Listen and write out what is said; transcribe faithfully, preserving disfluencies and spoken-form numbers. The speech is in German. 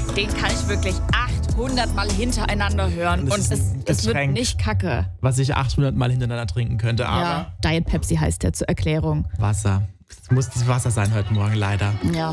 Den kann ich wirklich achthundert Mal hintereinander hören. Das Und ist es, ein es wird Getränk. nicht kacke. Was ich achthundert Mal hintereinander trinken könnte, aber Ja, Diet Pepsi heißt der zur Erklärung. Wasser. Es muss das Wasser sein heute Morgen, leider. Ja.